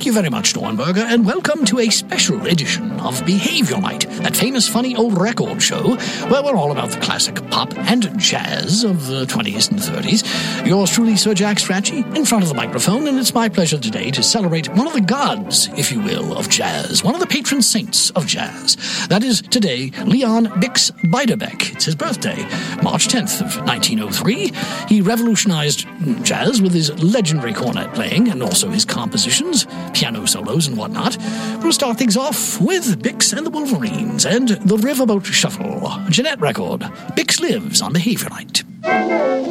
you very much, Dornberger, and welcome to a special edition of Behavior Night, that famous funny old record show where we're all about the classic pop and jazz of the 20s and 30s. Yours truly, Sir Jack Strachey, in front of the microphone, and it's my pleasure today to celebrate one of the gods, if you will, of jazz, one of the patron saints of jazz. That is today Leon Bix Beiderbecke. It's his birthday, March 10th of 1903. He revolutionized jazz with his legendary cornet playing and also his compositions, piano solos and whatnot. We'll start things off with Bix and the Wolverines and the Riverboat Shuffle, a Jeanette record. Bix lives on Behavior Night.